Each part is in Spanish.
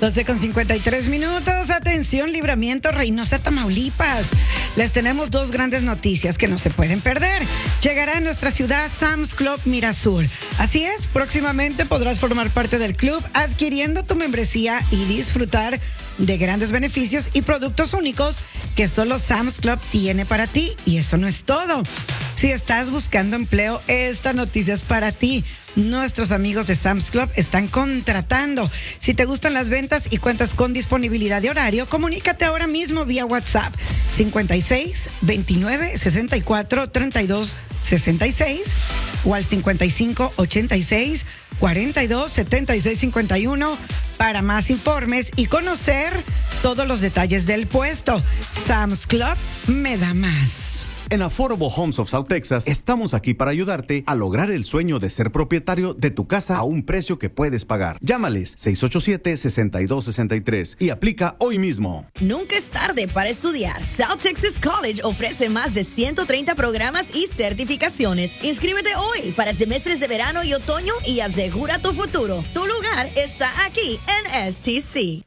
12:53. Atención, Libramiento, Reynosa, Tamaulipas. Les tenemos dos grandes noticias que no se pueden perder. Llegará a nuestra ciudad Sam's Club Mirasur. Así es, próximamente podrás formar parte del club adquiriendo tu membresía y disfrutar de grandes beneficios y productos únicos que solo Sam's Club tiene para ti. Y eso no es todo. Si estás buscando empleo, esta noticia es para ti. Nuestros amigos de Sam's Club están contratando. Si te gustan las ventas y cuentas con disponibilidad de horario, comunícate ahora mismo vía WhatsApp 56 29 64 32 66 o al 55 86 42 76 51 para más informes y conocer todos los detalles del puesto. Sam's Club me da más. En Affordable Homes of South Texas estamos aquí para ayudarte a lograr el sueño de ser propietario de tu casa a un precio que puedes pagar. Llámales 687-6263 y aplica hoy mismo. Nunca es tarde para estudiar. South Texas College ofrece más de 130 programas y certificaciones. Inscríbete hoy para semestres de verano y otoño y asegura tu futuro. Tu lugar está aquí en STC.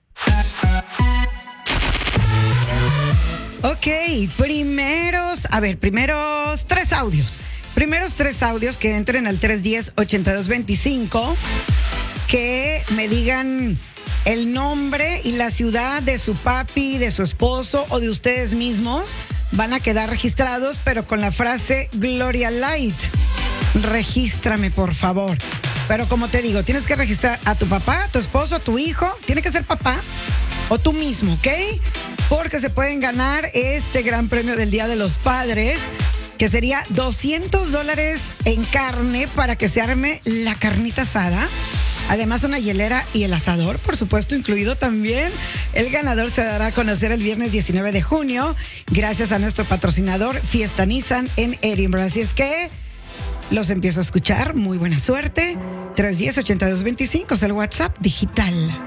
Ok, primeros tres audios. Primeros tres audios que entren al 310-8225, que me digan el nombre y la ciudad de su papi, de su esposo o de ustedes mismos. Van a quedar registrados, pero con la frase Gloria Light. Regístrame, por favor. Pero como te digo, tienes que registrar a tu papá, a tu esposo, a tu hijo. Tiene que ser papá o tú mismo, ¿ok? Porque se pueden ganar este gran premio del Día de los Padres, que sería $200 en carne para que se arme la carnita asada. Además, una hielera y el asador, por supuesto, incluido también. El ganador se dará a conocer el viernes 19 de junio, gracias a nuestro patrocinador Fiesta Nissan en Edinburgh. Así es que los empiezo a escuchar. Muy buena suerte. 310-8225 es el WhatsApp digital.